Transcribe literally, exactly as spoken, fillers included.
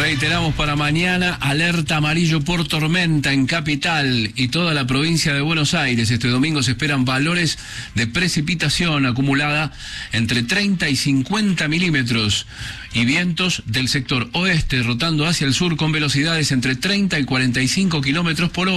Reiteramos para mañana, alerta amarillo por tormenta en Capital y toda la provincia de Buenos Aires. Este domingo se esperan valores de precipitación acumulada entre treinta y cincuenta milímetros y vientos del sector oeste rotando hacia el sur con velocidades entre treinta y cuarenta y cinco kilómetros por hora.